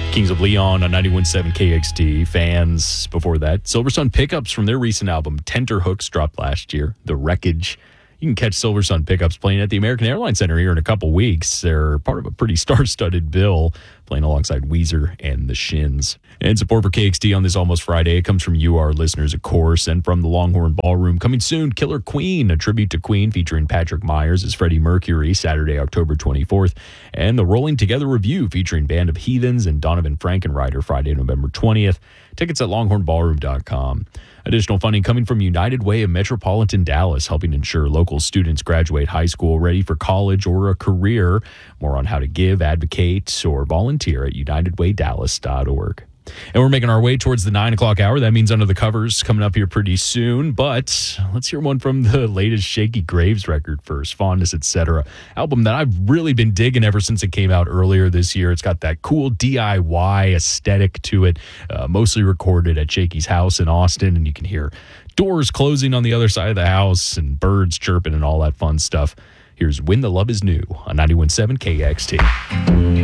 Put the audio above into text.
Kings of Leon on 91.7 KXT. Fans before that. Silversun Pickups from their recent album, Tenterhooks, dropped last year. The Wreckage. You can catch Silversun Pickups playing at the American Airlines Center here in a couple weeks. They're part of a pretty star-studded bill, playing alongside Weezer and the Shins. And support for KXT on this Almost Friday, it comes from you, our listeners, of course, and from the Longhorn Ballroom. Coming soon, Killer Queen, a tribute to Queen featuring Patrick Myers as Freddie Mercury, Saturday, October 24th. And the Rolling Together Review featuring Band of Heathens and Donovan Frankenreiter, Friday, November 20th. Tickets at longhornballroom.com. Additional funding coming from United Way of Metropolitan Dallas, helping ensure local students graduate high school ready for college or a career. More on how to give, advocate, or volunteer at unitedwaydallas.org. And we're making our way towards the 9 o'clock hour. That means Under the Covers coming up here pretty soon. But let's hear one from the latest Shakey Graves record first, Fondness, Etc. Album that I've really been digging ever since it came out earlier this year. It's got that cool DIY aesthetic to it, mostly recorded at Shakey's house in Austin. And you can hear doors closing on the other side of the house and birds chirping and all that fun stuff. Here's When the Love Is New on 91.7 KXT.